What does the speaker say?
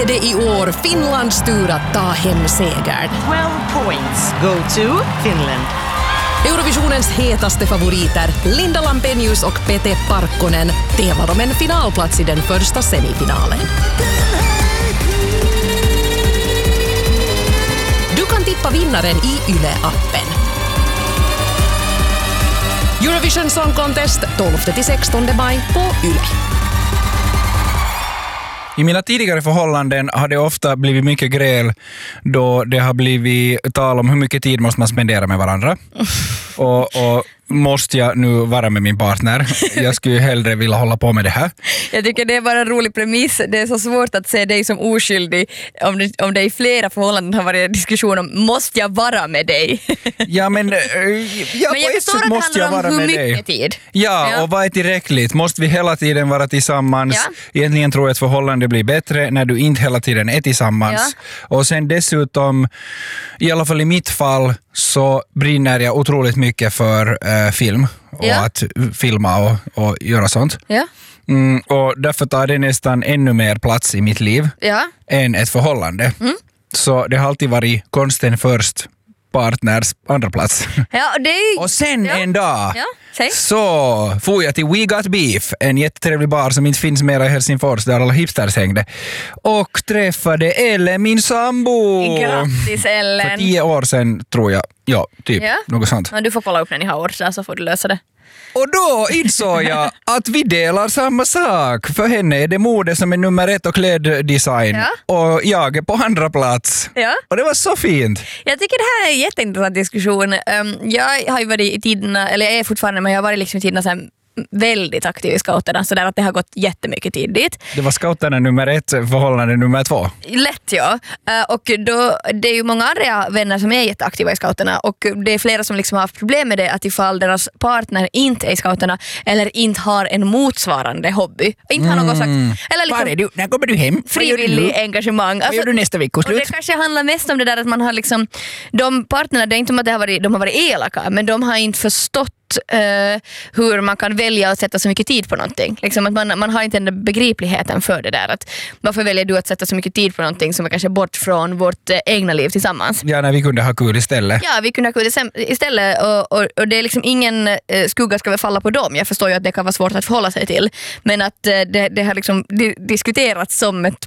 är det i år Finlands tur att ta hem segern. 12 points go to Finland. Eurovisionens hetaste favoriter, Linda Lampenius och Pete Parkkonen, tävlar om en finalplats i den första semifinalen. Du kan tippa vinnaren i Yle-appen. Eurovision Song Contest 12-16 maj på Yle. I mina tidigare förhållanden har det ofta blivit mycket gräl då det har blivit tal om hur mycket tid måste man spendera med varandra. Och måste jag nu vara med min partner? Jag skulle hellre vilja hålla på med det här. Jag tycker det är bara en rolig premiss. Det är så svårt att se dig som oskyldig om det i flera förhållanden har varit en diskussion om måste jag vara med dig? Ja, men Men jag förstår att måste det jag handlar om vara hur med mycket dig. tid. Ja, och vad är tillräckligt? Måste vi hela tiden vara tillsammans? Ja. Egentligen tror jag att förhållande blir bättre när du inte hela tiden är tillsammans. Ja. Och sen dessutom, i alla fall i mitt fall, så brinner jag otroligt mycket för film och att filma och göra sånt. Ja. Och därför tar det nästan ännu mer plats i mitt liv än ett förhållande. Så det har alltid varit konsten först, partners andra plats. Ja, och det är ju... Och sen en dag så får jag till We Got Beef, en jättetrevlig bar som inte finns mer i Helsingfors där alla hipsters hängde. Och träffade Ellen, min sambo. Grattis Ellen. För 10 år sedan tror jag. Ja, typ. Något sånt. Ja, du får kolla upp när ni har år så får du lösa det. Och då insåg jag att vi delar samma sak. För henne är det mode som är nummer 1 och kläddesign. Och jag är på andra plats. Och det var så fint. Jag tycker det här är en jätteintressant diskussion. Jag har ju varit i tiderna, eller jag är fortfarande, men jag har varit liksom i tiderna så här väldigt aktiv i scouterna, så där att det har gått jättemycket tid dit. Det var scouterna nummer 1, förhållande nummer 2. Lätt, ja. Och då, det är ju många andra vänner som är jätteaktiva i scouterna, och det är flera som liksom har haft problem med det, att ifall deras partner inte är i scouterna eller inte har en motsvarande hobby, inte har något slags, eller liksom, var är du? När kommer du hem? frivillig engagemang. Vad gör du nästa veckoslut? Och det kanske handlar mest om det där att man har liksom, de partnerna, det är inte om att de har varit elaka, men de har inte förstått hur man kan välja att sätta så mycket tid på någonting. Liksom att man har inte den begripligheten för det där. Att varför väljer du att sätta så mycket tid på någonting som är kanske bort från vårt egna liv tillsammans? Ja, när vi kunde ha kul istället. Ja, vi kunde ha kul istället. Och det är liksom ingen skugga ska väl falla på dem. Jag förstår ju att det kan vara svårt att förhålla sig till. Men att det har liksom diskuterats som ett